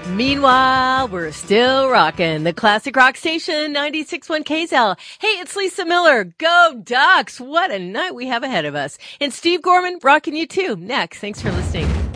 Meanwhile, we're still rocking the classic rock station, 96.1 KZL. Hey, it's Lisa Miller. Go Ducks! What a night we have ahead of us. And Steve Gorman rocking you too. Next. Thanks for listening.